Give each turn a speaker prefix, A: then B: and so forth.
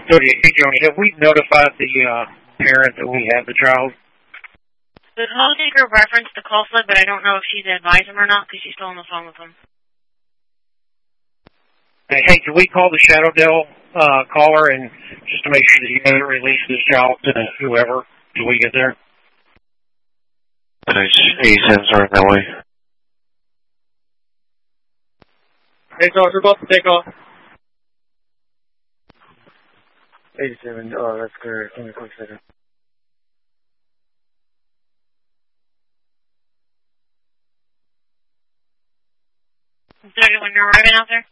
A: 38, Joni, have we notified the parent that we have the child?
B: The call taker referenced the call slip, but I don't know if she's advised him or not because she's still on the phone with him.
A: Hey, can we call the Shadowdale caller and just to make sure that he doesn't release this child to whoever till we get there?
C: Nice. 87's right that way.
D: Hey, so we're about to take off.
E: 87, oh, that's good. Give me a quick second.
B: So when you're arriving out there?